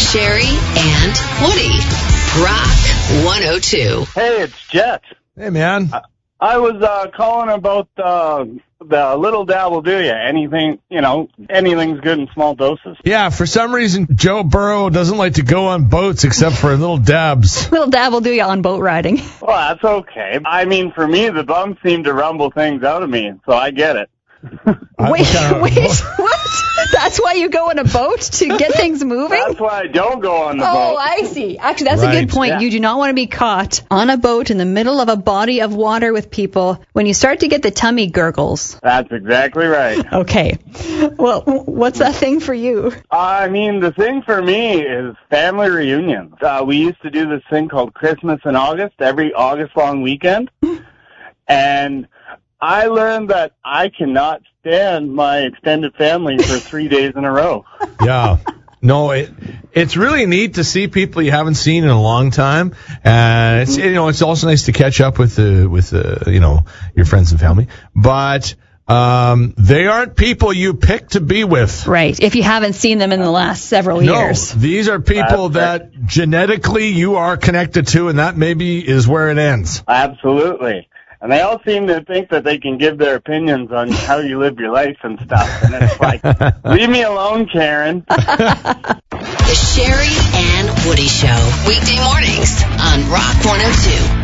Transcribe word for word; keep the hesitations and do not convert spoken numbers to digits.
Sherry and Woody. Rock one oh two. Hey, it's Jet. Hey, man. I, I was uh, calling about uh, the little dab will do you. Anything, you know, anything's good in small doses. Yeah, for some reason, Joe Burrow doesn't like to go on boats except for little dabs. Little dab will do you on boat riding. Well, that's okay. I mean, for me, the bums seem to rumble things out of me, so I get it. Wait, wait, what? That's why you go on a boat, to get things moving? That's why I don't go on the oh, boat. Oh, I see. Actually, that's right. a good point. Yeah. You do not want to be caught on a boat in the middle of a body of water with people when you start to get the tummy gurgles. That's exactly right. Okay. Well, what's that thing for you? I mean, the thing for me is family reunions. Uh, we used to do this thing called Christmas in August, every August-long weekend. And I learned that I cannot stand my extended family for three days in a row. Yeah. No, it it's really neat to see people you haven't seen in a long time. And it's, you know, it's also nice to catch up with the with the, you know, your friends and family. But um they aren't people you pick to be with. Right. If you haven't seen them in the last several No, years. these are people That's that genetically you are connected to, and that maybe is where it ends. Absolutely. And they all seem to think that they can give their opinions on how you live your life and stuff. And it's like, leave me alone, Karen. The Sherry and Woody Show. Weekday mornings on Rock one oh two.